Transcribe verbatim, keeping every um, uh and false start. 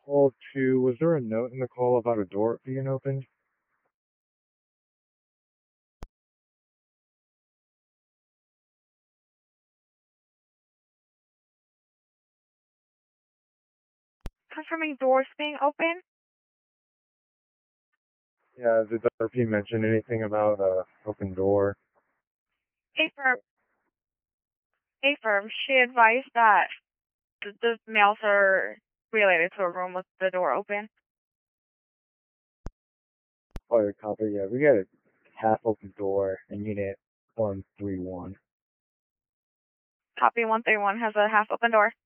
call to, was there a note in the call about a door being opened? Confirming doors being open? Yeah, did the R P mention anything about a open door? Affirm. Affirm. She advised that the, the males are related to a room with the door open. Fire copy, yeah, we got a half open door in unit one three one. Copy one three one has a half open door.